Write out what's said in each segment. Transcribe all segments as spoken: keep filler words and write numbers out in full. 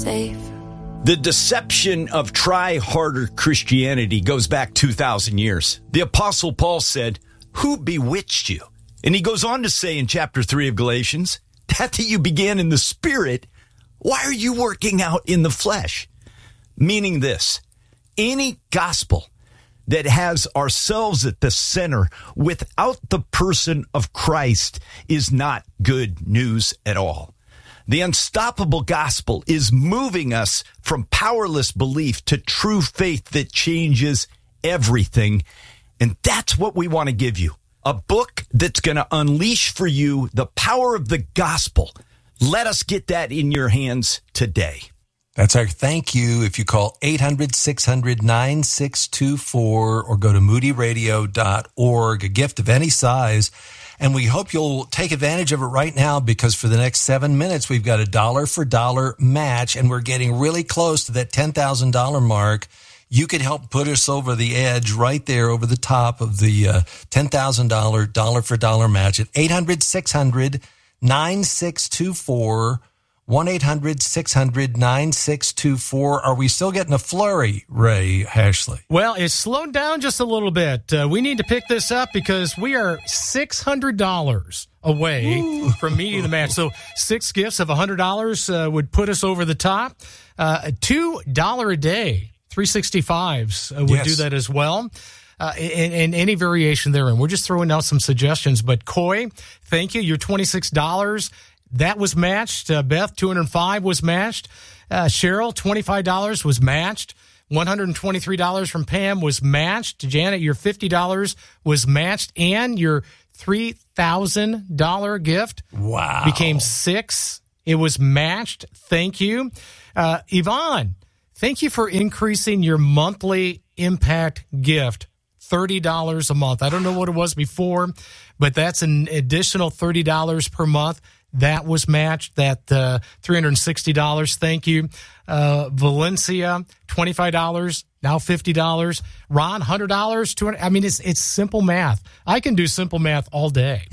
safe. The deception of try-harder Christianity goes back two thousand years. The Apostle Paul said, "Who bewitched you?" And he goes on to say in chapter three of Galatians, "That that you began in the Spirit, why are you working out in the flesh?" Meaning this, any gospel that has ourselves at the center without the person of Christ is not good news at all. The unstoppable gospel is moving us from powerless belief to true faith that changes everything. And that's what we want to give you. A book that's going to unleash for you the power of the gospel. Let us get that in your hands today. That's our thank you. If you call eight hundred, six hundred, nine six two four or go to moody radio dot org, a gift of any size. And we hope you'll take advantage of it right now, because for the next seven minutes, we've got a dollar for dollar match, and we're getting really close to that ten thousand dollars mark. You could help put us over the edge right there over the top of the uh, ten thousand dollars dollar for dollar match at eight hundred, six hundred, nine six two four, one eight hundred, six hundred, nine six two four. Are we still getting a flurry, Ray Ashley? Well, it's slowed down just a little bit. Uh, we need to pick this up because we are six hundred dollars away Ooh. from meeting the match. So six gifts of one hundred dollars uh, would put us over the top. Uh, two dollars a day, three sixty-fives uh, would yes. do that as well. Uh, and, and any variation therein. We're just throwing out some suggestions. But Coy, thank you. You're twenty-six dollars. That was matched. Uh, Beth, two hundred five dollars was matched. Uh, Cheryl, twenty-five dollars was matched. one hundred twenty-three dollars from Pam was matched. Janet, your fifty dollars was matched. And your three thousand dollars gift wow. became six. It was matched. Thank you. Uh, Yvonne, thank you for increasing your monthly impact gift. thirty dollars a month. I don't know what it was before, but that's an additional thirty dollars per month. That was matched, that uh, three hundred sixty dollars. Thank you. Uh, Valencia, twenty-five dollars, now fifty dollars. Ron, one hundred dollars. two hundred dollars. I mean, it's it's simple math. I can do simple math all day.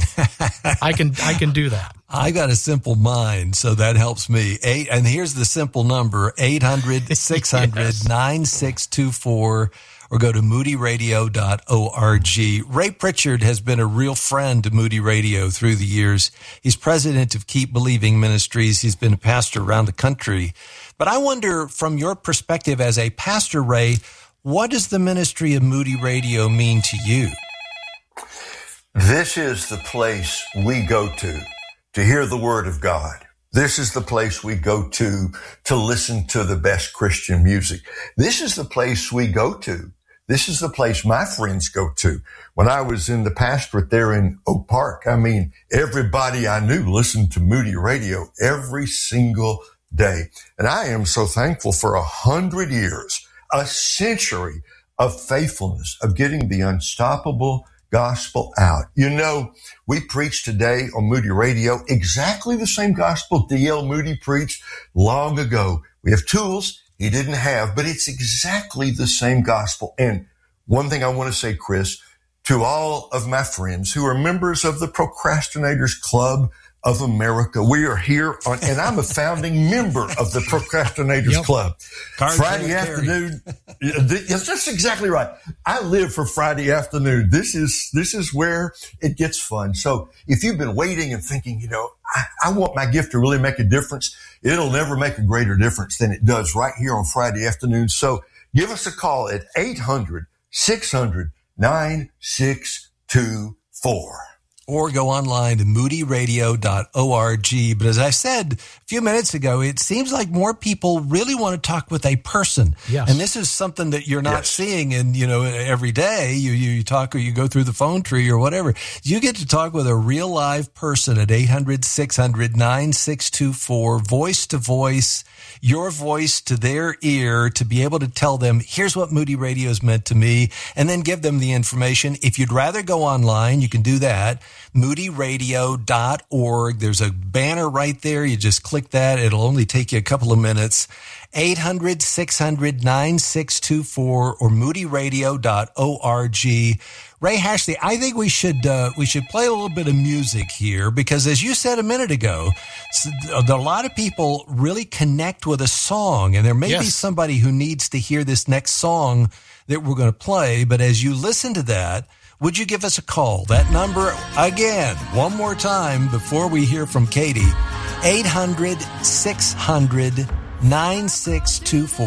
I can I can do that. I got a simple mind, so that helps me. Eight, and here's the simple number, eight hundred, six hundred, nine six two four. Or go to moody radio dot org. Ray Pritchard has been a real friend to Moody Radio through the years. He's president of Keep Believing Ministries. He's been a pastor around the country. But I wonder, from your perspective as a pastor, Ray, what does the ministry of Moody Radio mean to you? This is the place we go to to hear the Word of God. This is the place we go to to listen to the best Christian music. This is the place we go to. This is the place my friends go to. When I was in the pastorate there in Oak Park, I mean, everybody I knew listened to Moody Radio every single day. And I am so thankful for a hundred years, a century of faithfulness, of getting the unstoppable gospel out. You know, we preach today on Moody Radio exactly the same gospel D L Moody preached long ago. We have tools he didn't have, but it's exactly the same gospel. And one thing I want to say, Chris, to all of my friends who are members of the Procrastinators Club of America, we are here on, and I'm a founding member of the Procrastinators yep. Club. Card Friday afternoon. Yes, that's exactly right. I live for Friday afternoon. This is, this is where it gets fun. So if you've been waiting and thinking, you know, I, I want my gift to really make a difference, it'll never make a greater difference than it does right here on Friday afternoon. So give us a call at eight hundred, six hundred, nine six two four. Or go online to moody radio dot org. But as I said a few minutes ago, it seems like more people really want to talk with a person. Yes. And this is something that you're not yes. seeing in, you know, every day. You, you talk or you go through the phone tree or whatever. You get to talk with a real live person at eight hundred, six hundred, nine six two four, voice to voice, your voice to their ear, to be able to tell them, here's what Moody Radio has meant to me, and then give them the information. If you'd rather go online, you can do that. moody radio dot org. There's a banner right there. You just click that. It'll only take you a couple of minutes. eight hundred, six hundred, nine six two four or moody radio dot org. Ray Hashley, I think we should uh, we should play a little bit of music here because, as you said a minute ago, a lot of people really connect with a song, and there may yes. be somebody who needs to hear this next song that we're going to play. But as you listen to that, would you give us a call? That number, again, one more time before we hear from Katie, eight hundred, six hundred, nine six two four.